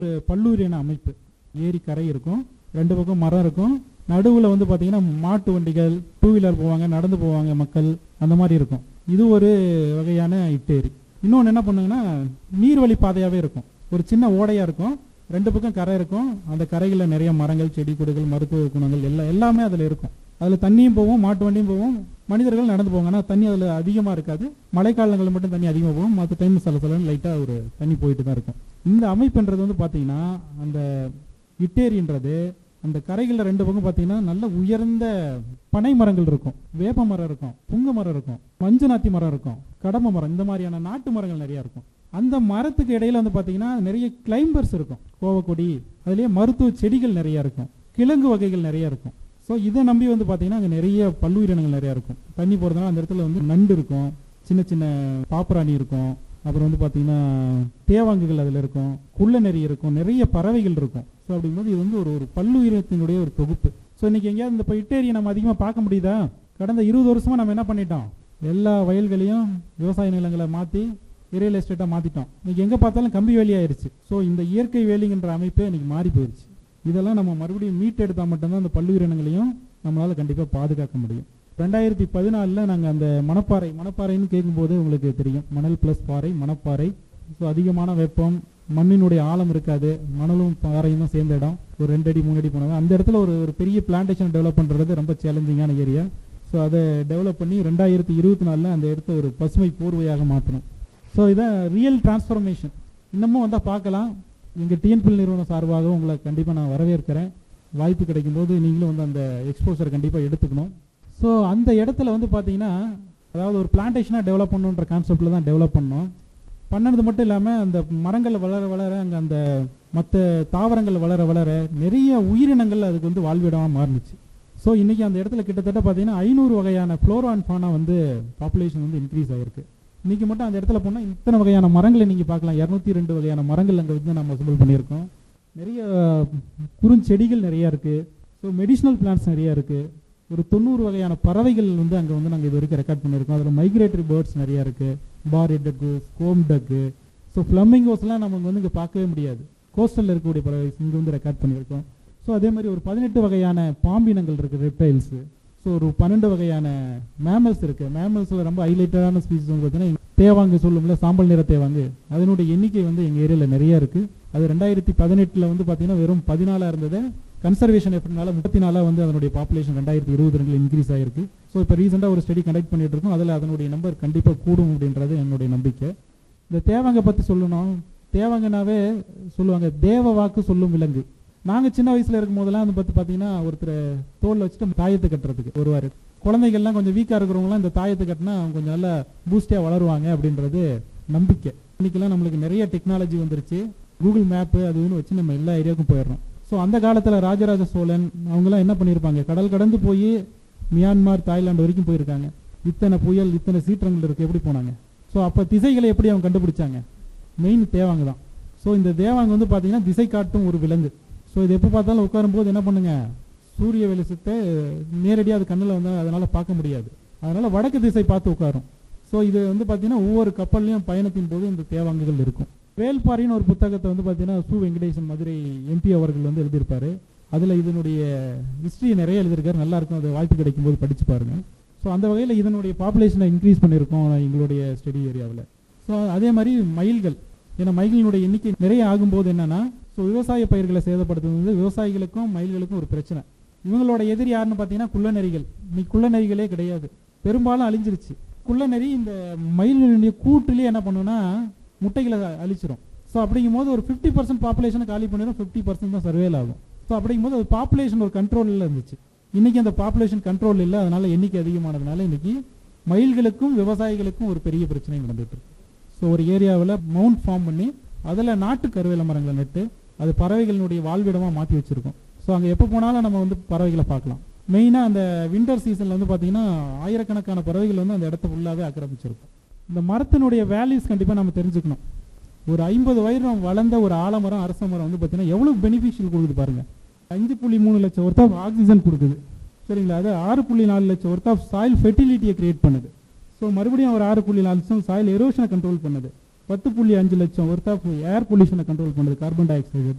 பல்லுயிரின அமைப்பு. ஏரி கரை இருக்கும், 2 பக்கம் மரம் இருக்கும், நடுவில் வந்து பார்த்தீங்கன்னா மாட்டு வண்டிகள், 2 வீலர் போவாங்க, நடந்து போவாங்க மக்கள், அந்த மாதிரி இருக்கும். இது ஒரு வகையான இட்டேரி. இன்னொன்று என்ன பண்ணுங்கன்னா நீர்வழி பாதையாகவே இருக்கும். ஒரு சின்ன ஓடையாக இருக்கும், 2 பக்கம் கரை இருக்கும். அந்த கரைகளில் நிறைய மரங்கள், செடி கொடிகள், மருத்துவ குணங்கள் எல்லாமே அதில் இருக்கும். அதில் தண்ணியும் போகும், மாட்டு வண்டியும் போகும், மனிதர்கள் நடந்து போவாங்க. ஆனால் தண்ணி அதில் அதிகமாக இருக்காது. மழைக்காலங்களில் மட்டும் தண்ணி அதிகமாக போகும், மற்ற டைம் சில லைட்டாக ஒரு தண்ணி போயிட்டு தான் இருக்கும். இந்த அமைப்புன்றது வந்து பார்த்தீங்கன்னா அந்த இட்டேரின்றது அந்த கரைகளில் 2 பக்கம் பார்த்தீங்கன்னா நல்ல உயர்ந்த பனை மரங்கள் இருக்கும், வேப்ப மரம் இருக்கும், புங்க மரம் இருக்கும், மஞ்சு நாத்தி மரம் இருக்கும், கடம்ப மரம், இந்த மாதிரியான நாட்டு மரங்கள் நிறையா இருக்கும். அந்த மரத்துக்கு இடையில வந்து பார்த்தீங்கன்னா நிறைய கிளைம்பர்ஸ் இருக்கும், கோவக்கொடி, அதுலேயே மருத்துவ செடிகள் நிறையா இருக்கும், கிழங்கு வகைகள் நிறையா இருக்கும். ஸோ இதை நம்பி வந்து பார்த்தீங்கன்னா அங்கே நிறைய பல்லுயிரினங்கள் நிறையா இருக்கும். தண்ணி போகிறதுனால அந்த இடத்துல வந்து நண்டு இருக்கும், சின்ன சின்ன பாப்புராணி இருக்கும், அப்புறம் வந்து பார்த்தீங்கன்னா தேவாங்குகள் அதில் இருக்கும், குள்ள நெறி இருக்கும், நிறைய பறவைகள் இருக்கும். ஸோ அப்படிங்கும்போது இது வந்து ஒரு பல்லுயிரினத்தினுடைய ஒரு தொகுப்பு. ஸோ இன்றைக்கி எங்கேயாவது இந்த இட்டேரியை நம்ம அதிகமாக பார்க்க முடியுதா? கடந்த 20 வருஷமாக நம்ம என்ன பண்ணிட்டோம், எல்லா வயல்களையும் விவசாய நிலங்களை மாற்றி ரியல் எஸ்டேட்டாக மாற்றிட்டோம். இன்றைக்கி எங்கே பார்த்தாலும் கம்பி வேலி ஆயிடுச்சு. ஸோ இந்த இயற்கை வேலிங்கிற அமைப்பே இன்றைக்கி மாறி போயிடுச்சு. இதெல்லாம் நம்ம மறுபடியும் மீட்டெடுத்தால் மட்டும்தான் அந்த பல்லுயிரினங்களையும் நம்மளால் கண்டிப்பாக பாதுகாக்க முடியும். 2014 நாங்கள் அந்த மணப்பாறைன்னு கேட்கும்போது உங்களுக்கு தெரியும், மணல் ப்ளஸ் பாறை, மணப்பாறை. ஸோ அதிகமான வெப்பம், மண்ணினுடைய ஆழம் இருக்காது, மணலும் பாறையும் தான் சேர்ந்த இடம், ஒரு 2 அடி 3 அடி போனது. அந்த இடத்துல ஒரு பெரிய பிளான்டேஷன் டெவலப் பண்ணுறது ரொம்ப சேலஞ்சிங்கான ஏரியா. ஸோ அதை டெவலப் பண்ணி 2024 அந்த இடத்த ஒரு பசுமை போர்வையாக மாற்றணும். ஸோ இதான் ரியல் டிரான்ஸ்ஃபர்மேஷன். இன்னமும் வந்தால் பார்க்கலாம். எங்கள் டிஎன்பிஎல் நிறுவனம் சார்பாக உங்களை கண்டிப்பாக நான் வரவேற்கிறேன். வாய்ப்பு கிடைக்கும்போது நீங்களும் வந்து அந்த எக்ஸ்போசரை கண்டிப்பாக எடுத்துக்கணும். ஸோ அந்த இடத்துல வந்து பார்த்தீங்கன்னா அதாவது ஒரு பிளான்டேஷனாக டெவலப் பண்ணணுன்ற கான்செப்டில் தான் டெவலப் பண்ணது மட்டும் இல்லாமல் அந்த மரங்கள் வளர அங்கே அந்த மற்ற தாவரங்கள் வளர நிறைய உயிரினங்கள் அதுக்கு வந்து வாழ்விடமாக மாறிடுச்சு. ஸோ இன்றைக்கி அந்த இடத்துல கிட்டத்தட்ட பார்த்தீங்கன்னா 500 வகையான ஃப்ளோரா அண்ட் ஃபானா வந்து பாப்புலேஷன் வந்து இன்க்ரீஸ் ஆகிருக்கு. இன்றைக்கி மட்டும் அந்த இடத்துல போனால் இத்தனை வகையான மரங்களை நீங்கள் பார்க்கலாம். 202 வகையான மரங்கள் அங்கே வந்து நம்ம அசம்பிள் பண்ணியிருக்கோம். நிறைய குறுஞ்செடிகள் நிறையா இருக்குது. ஸோ மெடிசினல் பிளான்ட்ஸ் நிறையா இருக்குது. ஒரு 90 வகையான பறவைகள் வந்து அங்கே வந்து நாங்கள் இது வரைக்கும் ரெக்கார்ட் பண்ணியிருக்கோம். அதில் மைக்ரேட்டரி பேர்ட்ஸ் நிறையா இருக்குது, பார் டக்கு, ஸ்கோம் டக்கு. ஸோ ஃப்ளமிங்கோஸ்லாம் நமக்கு வந்து இங்கே பார்க்கவே முடியாது. கோஸ்டலில் இருக்கக்கூடிய பறவை இங்கே வந்து ரெக்கார்ட் பண்ணியிருக்கோம். ஸோ அதே மாதிரி ஒரு 18 வகையான பாம்பினங்கள் இருக்குது, ரெப்டைல்ஸு. ஸோ ஒரு 12 வகையான மேமல்ஸ் இருக்குது. மேமல்ஸில் ரொம்ப ஹைலைட்டடான ஸ்பீசிஸ் வந்து பார்த்தீங்கன்னா தேவாங்கு சொல்லும்ல, சாம்பல் நிற தேவாங்கு, அதனுடைய எண்ணிக்கை வந்து எங்கள் ஏரியாவில் நிறையா இருக்குது. அது 2018 வந்து பார்த்தீங்கன்னா வெறும் 14 இருந்தது. கன்சர்வேஷன் எஃபர்ட்னால 34 வந்து அதனுடைய பாப்புலேஷன் 2022 இன்க்ரீஸ் ஆகிருக்கு. ஸோ இப்போ ரீசெண்டாக ஒரு ஸ்டடி கண்டக்ட் பண்ணிட்டு இருக்கோம். அதில் அதனுடைய நம்பர் கண்டிப்பாக கூடும் அப்படின்றது என்னுடைய நம்பிக்கை. இந்த தேவாங்கை பற்றி சொல்லணும். தேவாங்கனாவே சொல்லுவாங்க தேவ வாக்கு சொல்லும் விலங்கு. நாங்கள் சின்ன வயசில் இருக்கும் போதெல்லாம் வந்து பார்த்தீங்கன்னா ஒருத்தர் தோளில் வச்சுட்டு தாயத்தை கட்டுறதுக்கு வருவார். குழந்தைகள்லாம் கொஞ்சம் வீக்காக இருக்கிறவங்களாம் இந்த தாயத்தை கட்டினா அவங்க கொஞ்சம் நல்லா பூஸ்டியாக வளருவாங்க அப்படின்றது நம்பிக்கை. இன்றைக்கெல்லாம் நம்மளுக்கு நிறைய டெக்னாலஜி வந்துருச்சு. கூகுள் மேப்பு அது இதுன்னு வச்சு நம்ம எல்லா ஏரியாவுக்கும் போயிடுறோம். ஸோ அந்த காலத்தில் ராஜராஜ சோழன் அவங்களாம் என்ன பண்ணியிருப்பாங்க, கடல் கடந்து போய் மியான்மார், தாய்லாந்து வரைக்கும் போயிருக்காங்க. இத்தனை புயல், இத்தனை சீற்றங்கள் இருக்குது, எப்படி போனாங்க? ஸோ அப்போ திசைகளை எப்படி அவங்க கண்டுபிடிச்சாங்க? மெயின் தேவாங்க தான். ஸோ இந்த தேவாங்க வந்து பார்த்தீங்கன்னா திசை காட்டும் ஒரு விலங்கு. ஸோ இது எப்போ பார்த்தாலும் உட்காரும்போது என்ன பண்ணுங்க, சூரிய வெளிச்சத்தை நேரடியாக அது கண்ணில் வந்து அதனால் பார்க்க முடியாது. அதனால் வடக்கு திசை பார்த்து உட்காரும். ஸோ இது வந்து பார்த்தீங்கன்னா ஒவ்வொரு கப்பல்லையும் பயணத்தின் போது இந்த தேவாங்குகள் இருக்கும். வேல்பாரின்னு ஒரு புத்தகத்தை வந்து பார்த்தீங்கன்னா சு வெங்கடேசன் மதுரை எம்பி அவர்கள் வந்து எழுதியிருப்பார். அதில் இதனுடைய ஹிஸ்ட்ரி நிறைய எழுதியிருக்காரு. நல்லாயிருக்கும், அது வாய்ப்பு கிடைக்கும் போது படித்து பாருங்கள். ஸோ அந்த வகையில் இதனுடைய பாப்புலேஷனை இன்க்ரீஸ் பண்ணியிருக்கோம் எங்களுடைய ஸ்டடி ஏரியாவில். ஸோ அதே மாதிரி மயில்கள், ஏன்னா மயில்களுடைய எண்ணிக்கை நிறைய ஆகும்போது என்னென்னா, ஸோ விவசாய பயிர்களை சேதப்படுத்துறது வந்து விவசாயிகளுக்கும் மயில்களுக்கும் ஒரு பிரச்சனை. இவங்களோட எதிரி யாருன்னு பார்த்தீங்கன்னா குள்ளநெறிகள். இன்னைக்கு குள்ளநெறிகளே கிடையாது, பெரும்பாலும் அழிஞ்சிருச்சு. குள்ளநெறி இந்த மயில்களுடைய கூட்டிலே என்ன பண்ணுன்னா முட்டைகளை அழிச்சிரும். ஸோ அப்படிங்கும் போது ஒரு 50% பாப்புலேஷனை காலி பண்ணிடும், 50% தான் சர்வேல் ஆகும். ஸோ அப்படிங்கும்போது அது பாப்புலேஷன் ஒரு கண்ட்ரோலில் இருந்துச்சு. இன்றைக்கி அந்த பாப்புலேஷன் கண்ட்ரோல் இல்லை. அதனால் எண்ணிக்கை அதிகமானதுனால இன்றைக்கி மயில்களுக்கும் விவசாயிகளுக்கும் ஒரு பெரிய பிரச்சனை நடந்துட்டு இருக்கு. ஸோ ஒரு ஏரியாவில் மவுண்ட் ஃபார்ம் பண்ணி அதில் நாட்டு கருவேல மரங்களை நட்டு அது பறவைகளினுடைய வாழ்விடமாக மாற்றி வச்சுருக்கோம். ஸோ அங்கே எப்போ போனாலும் நம்ம வந்து பறவைகளை பார்க்கலாம். மெயினாக அந்த வின்டர் சீசனில் வந்து பார்த்திங்கன்னா ஆயிரக்கணக்கான பறவைகள் வந்து அந்த இடத்த ஃபுல்லாகவே ஆக்கிரமிச்சிருக்கும். இந்த மரத்தினுடைய வேல்யூஸ் கண்டிப்பாக நம்ம தெரிஞ்சுக்கணும். ஒரு 50 வயது வளர்ந்த ஒரு ஆலமரம், அரச மரம் வந்து பார்த்தீங்கன்னா எவ்வளோ பெனிஃபிஷியல் கொடுக்குது பாருங்கள். 5.3 லட்சம் ஒர்த் ஆஃப் ஆக்சிஜன் கொடுக்குது, சரிங்களா? அது 6.4 லட்சம் ஒர்த் ஆஃப் சாயில் ஃபெர்டிலிட்டியை கிரியேட் பண்ணுது. ஸோ மறுபடியும் ஒரு 6.4 லட்சம் சாயில் எரோஷனை கண்ட்ரோல் பண்ணுது. 10.5 லட்சம் ஒர்த் ஆஃப் ஏர் பொல்யூஷனை கண்ட்ரோல் பண்ணுது கார்பன் டை ஆக்சைடு.